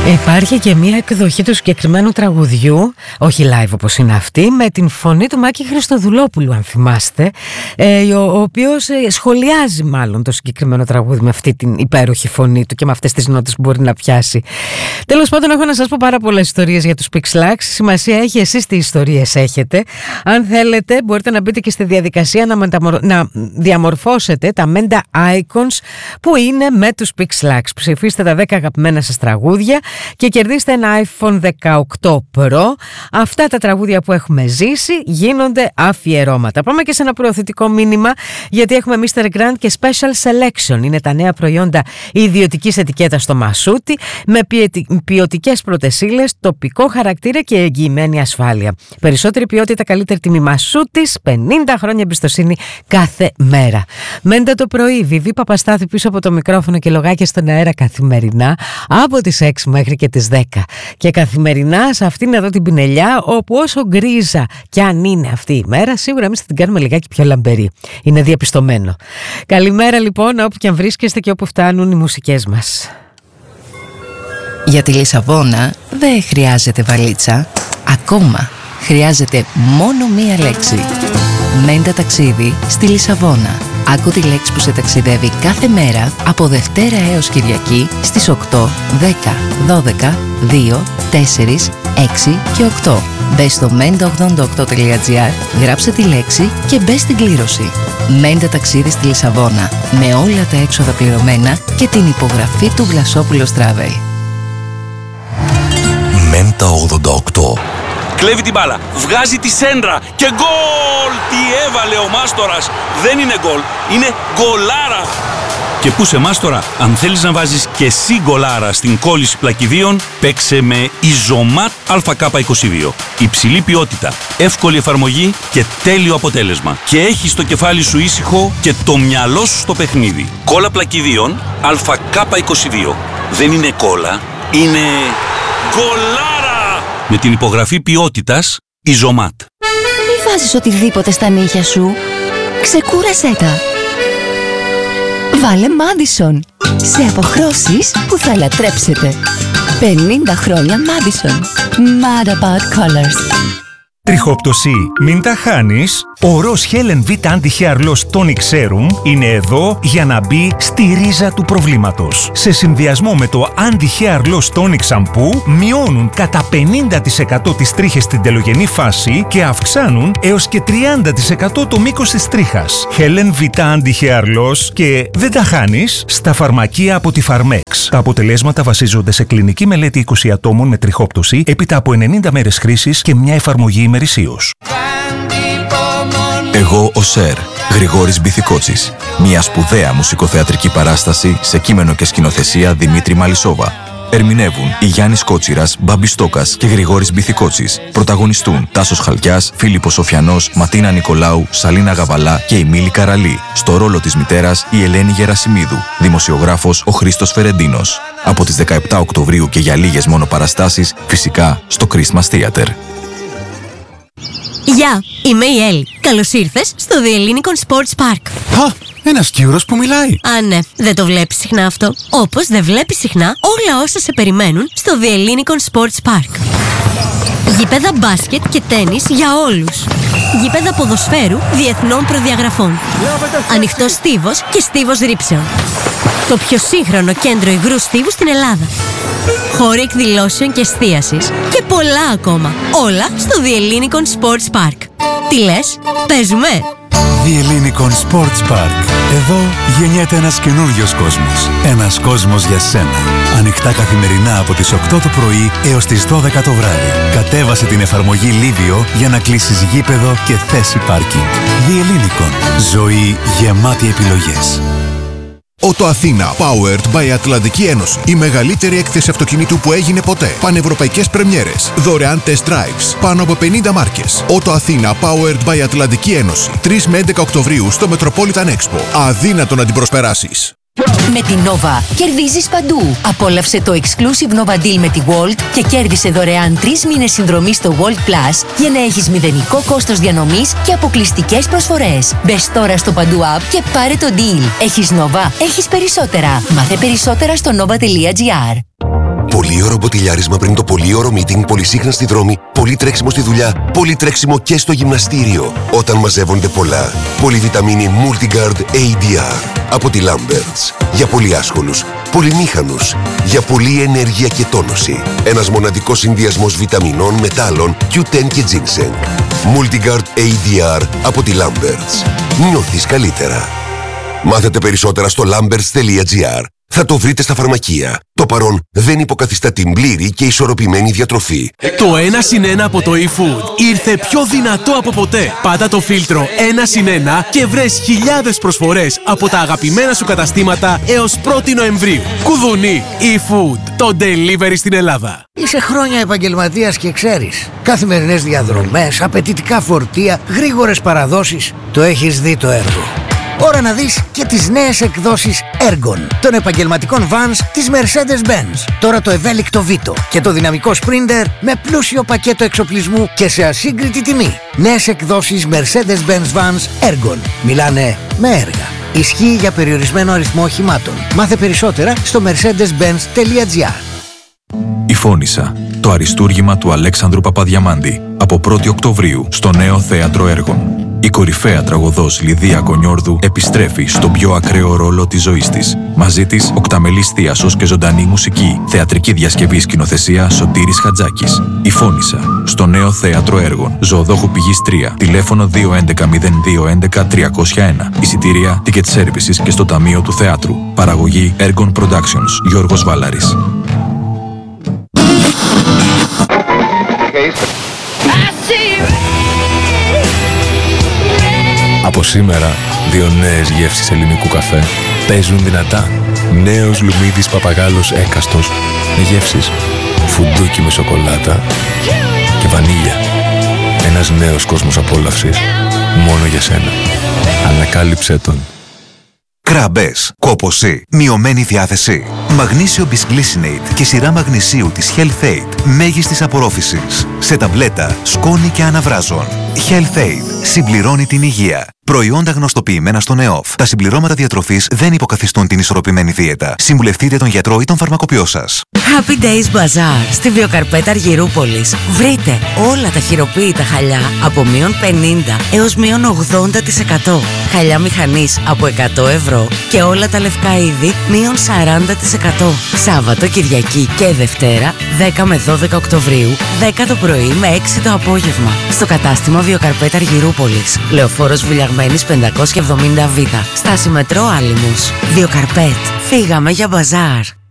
Υπάρχει και μια εκδοχή του συγκεκριμένου τραγουδιού, όχι live όπως είναι αυτή, με την φωνή του Μάκη Χριστοδουλόπουλου, αν θυμάστε, ο οποίος σχολιάζει μάλλον το συγκεκριμένο τραγούδι με αυτή την υπέροχη φωνή του και με αυτές τις νότες που μπορεί να πιάσει. Τέλος πάντων, έχω να σας πω πάρα πολλές ιστορίες για τους Pixlax. Σημασία έχει εσείς τι ιστορίες έχετε. Αν θέλετε, μπορείτε να μπείτε και στη διαδικασία να διαμορφώσετε τα Menda Icons που είναι με τους Pixlax. Ψηφίστε τα 10 αγαπημένα σας τραγούδια και κερδίστε ένα iPhone 18 Pro. Αυτά τα τραγούδια που έχουμε ζήσει γίνονται αφιερώματα. Πάμε και σε ένα προωθητικό μήνυμα, γιατί έχουμε Mr. Grand και Special Selection. Είναι τα νέα προϊόντα ιδιωτικής ετικέτας στο Μασούτι, με ποιοτικές πρωτεσίλες, τοπικό χαρακτήρα και εγγυημένη ασφάλεια. Περισσότερη ποιότητα, καλύτερη τιμή. Μασούτης, 50 χρόνια εμπιστοσύνη κάθε μέρα. Μέντα το πρωί, Βιβί Παπαστάθη πίσω από το μικρόφωνο και λογάκια στον αέρα καθημερινά από τις 6 μέχρι και τις 10. Και καθημερινά σε αυτήν εδώ την πινελιά, όπου όσο γκρίζα κι αν είναι αυτή η μέρα, σίγουρα εμείς θα την κάνουμε λιγάκι πιο λαμπερή. Είναι διαπιστωμένο. Καλημέρα λοιπόν, όπου και αν βρίσκεστε και όπου φτάνουν οι μουσικές μας. Για τη Λισαβόνα δεν χρειάζεται βαλίτσα. Ακόμα χρειάζεται μόνο μία λέξη. Μέντα ταξίδι στη Λισαβόνα. Άκου τη λέξη που σε ταξιδεύει κάθε μέρα από Δευτέρα έως Κυριακή στις 8, 10, 12, 2, 4, 6 και 8. Μπες στο menda88.gr, γράψε τη λέξη και μπες στην κλήρωση. Μέντα ταξίδι στη Λισαβόνα, με όλα τα έξοδα πληρωμένα και την υπογραφή του Βλασόπουλος Travel. Μέντα 88. Κλέβει την μπάλα, βγάζει τη σέντρα και γκολ! Τι έβαλε ο Μάστορας! Δεν είναι γκολ, είναι γκολάρα! Και πού σε Μάστορα, αν θέλεις να βάζεις και εσύ γκολάρα στην κόλληση πλακιδίων, παίξε με Ιζωμάτ ΑΚ22. Υψηλή ποιότητα, εύκολη εφαρμογή και τέλειο αποτέλεσμα. Και έχεις το κεφάλι σου ήσυχο και το μυαλό σου στο παιχνίδι. Κόλλα πλακιδίων ΑΚ22. Δεν είναι κόλλα, είναι γκολάρα! Με την υπογραφή ποιότητας Ιζωμάτ. Μη βάζεις οτιδήποτε στα νύχια σου. Ξεκούρασέ τα. Βάλε Madison. Σε αποχρώσεις που θα λατρέψετε. 50 χρόνια Madison. Mad about colors. Τριχόπτωση, μην τα χάνεις. Ο Ροζ Helen V Anti-Hair Loss Tonic Serum είναι εδώ για να μπει στη ρίζα του προβλήματος. Σε συνδυασμό με το Anti-Hair Loss Tonic Shampoo μειώνουν κατά 50% τις τρίχες στην τελογενή φάση και αυξάνουν έως και 30% το μήκος της τρίχας. Helen V Anti-Hair Loss και δεν τα χάνεις στα φαρμακεία από τη Pharmex. Τα αποτελέσματα βασίζονται σε κλινική μελέτη 20 ατόμων με τριχόπτωση έπειτα από 90 μέρες χρήσης και μια εφαρμογή ημερησίως. Εγώ ο Σερ, Γρηγόρης Μπιθικότσης. Μια σπουδαία μουσικοθεατρική παράσταση σε κείμενο και σκηνοθεσία Δημήτρη Μαλισσόβα. Ερμηνεύουν η Γιάννης Κότσιρας, Μπάμπης Στόκας και Γρηγόρης Μπιθικότσης. Πρωταγωνιστούν Τάσος Χαλκιάς, Φίλιππος Σοφιανός, Ματίνα Νικολάου, Σαλίνα Γαβαλά και η Μίλη Καραλή. Στο ρόλο της μητέρας η Ελένη Γερασιμίδου. Δημοσιογράφος ο Χρήστος Φερεντίνος. Από τις 17 Οκτωβρίου και για λίγες μόνο παραστάσεις, φυσικά στο Christmas Theater. Γεια, είμαι η Έλλη. Καλώς ήρθες στο The Ellinikon Sports Park. Α, ένας Κύρος που μιλάει. Α, ναι, δεν το βλέπεις συχνά αυτό. Όπως δεν βλέπεις συχνά όλα όσα σε περιμένουν στο The Ellinikon Sports Park. Γήπεδα μπάσκετ και τένις για όλους. Γήπεδα ποδοσφαίρου διεθνών προδιαγραφών. Ανοιχτός στίβος και στίβος ρήψεων. Το πιο σύγχρονο κέντρο υγρού στίβου στην Ελλάδα. Χώροι εκδηλώσεων και εστίασης και πολλά ακόμα. Όλα στο The Ellinikon Sports Park. Τι λες, παίζουμε? The Ellinikon Sports Park. Εδώ γεννιέται ένας καινούριος κόσμος. Ένας κόσμος για σένα. Ανοιχτά καθημερινά από τις 8 το πρωί έως τις 12 το βράδυ. Κατέβασε την εφαρμογή Livio για να κλείσεις γήπεδο και θέση πάρκινγκ. The Ellinikon. Ζωή γεμάτη επιλογές. Ότο Αθήνα, powered by Ατλαντική Ένωση. Η μεγαλύτερη έκθεση αυτοκινήτου που έγινε ποτέ. Πανευρωπαϊκές πρεμιέρες. Δωρεάν test drives. Πάνω από 50 μάρκες. Ότο Αθήνα, powered by Ατλαντική Ένωση. 3 με 11 Οκτωβρίου στο Metropolitan Expo. Αδύνατο να την προσπεράσεις. Με την Nova κερδίζεις παντού. Απόλαυσε το exclusive Nova Deal με τη Walt και κέρδισε δωρεάν 3 μήνες συνδρομή στο Walt Plus για να έχεις μηδενικό κόστος διανομής και αποκλειστικές προσφορές. Μπες τώρα στο παντού app και πάρε το deal. Έχεις Nova, έχεις περισσότερα. Μάθε περισσότερα στο nova.gr. Πολύ ωραίο μποτιλιάρισμα πριν το πολύ ωραίο meeting, πολύ σύγχρονα στη δρόμη, πολύ τρέξιμο στη δουλειά, πολύ τρέξιμο και στο γυμναστήριο. Όταν μαζεύονται πολλά, πολυβιταμίνη Multigard ADR από τη Lamberts. Για πολύ άσχολους, πολυμήχανους, για πολλή ενέργεια και τόνωση. Ένας μοναδικός συνδυασμός βιταμινών, μετάλλων, Q10 και ginseng. Multigard ADR από τη Lamberts. Νιώθεις καλύτερα. Μάθετε περισσότερα στο lamberts.gr. Θα το βρείτε στα φαρμακεία. Το παρόν δεν υποκαθιστά την πλήρη και ισορροπημένη διατροφή. Το 1+1 από το eFood ήρθε πιο δυνατό από ποτέ. Πάτα το φίλτρο 1+1 και βρες χιλιάδες προσφορές από τα αγαπημένα σου καταστήματα έως 1η Νοεμβρίου. Κουδουνί eFood, το delivery στην Ελλάδα. Είσαι χρόνια επαγγελματίας και ξέρεις. Καθημερινές διαδρομές, απαιτητικά φορτία, γρήγορες παραδόσεις. Το έχεις δει το έργο. Ώρα να δεις και τις νέες εκδόσεις Ergon των επαγγελματικών vans της Mercedes-Benz. Τώρα το ευέλικτο Vito και το δυναμικό Sprinter με πλούσιο πακέτο εξοπλισμού και σε ασύγκριτη τιμή. Νέες εκδόσεις Mercedes-Benz Vans Ergon. Μιλάνε με έργα. Ισχύει για περιορισμένο αριθμό οχημάτων. Μάθε περισσότερα στο mercedes-benz.gr. Η Φώνισσα, το αριστούργημα του Αλέξανδρου Παπαδιαμάντη, από 1η Οκτωβρίου στο Νέο Θέατρο Έργων. Η κορυφαία τραγωδός Λιδία Κονιόρδου επιστρέφει στον πιο ακραίο ρόλο της ζωής της. Μαζί της, οκταμελής θίασος και ζωντανή μουσική. Θεατρική διασκευή σκηνοθεσία Σωτήρης Χατζάκης. Η Φώνισσα, στο Νέο Θέατρο Έργων. Ζωοδόχου Πηγής 3. Τηλέφωνο 211-0211-301. Εισιτήρια, ticket services και στο Ταμείο του Θεάτρου. Παραγωγή Ergon Productions. Γιώργος Βάλαρης. Από σήμερα, 2 νέες γεύσεις ελληνικού καφέ παίζουν δυνατά. Νέος Λουμίδης Παπαγάλος Έκαστος με γεύσεις φουντούκι με σοκολάτα και βανίλια. Ένας νέος κόσμος απόλαυσης μόνο για σένα. Ανακάλυψέ τον. Κράμπες, κόπωση, μειωμένη διάθεση. Μαγνήσιο Bisglycinate και σειρά μαγνησίου της Health Aid μέγιστης απορρόφησης. Σε ταμπλέτα, σκόνη και αναβράζων. Health Aid συμπληρώνει την υγεία. Προϊόντα γνωστοποιημένα στον ΕΟΦ. Τα συμπληρώματα διατροφής δεν υποκαθιστούν την ισορροπημένη δίαιτα. Συμβουλευτείτε τον γιατρό ή τον φαρμακοποιό σας. Happy Days Bazaar στη Βιοκαρπέτα Αργυρούπολης. Βρείτε όλα τα χειροποίητα χαλιά από -50% έως -80%. Χαλιά μηχανής από 100 ευρώ και όλα τα λευκά είδη -40%. Σάββατο, Κυριακή και Δευτέρα 10 με 12 Οκτωβρίου, 10 το πρωί με 6 το απόγευμα. Στο κατάστημα Βιοκαρπέτα Αργυρούπολης. Λεωφόρος Βουλιαγμένης 570 Β. Στάση μετρό Άλυμος. Βιοκαρπέτ. Φύγαμε για μπαζάρ.